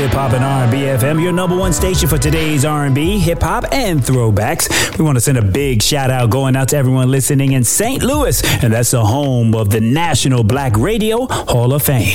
Hip Hop and R&B FM, your number one station for today's R&B, hip hop, and throwbacks. We want to send a big shout out going out to everyone listening in St. Louis, and that's the home of the National Black Radio Hall of Fame.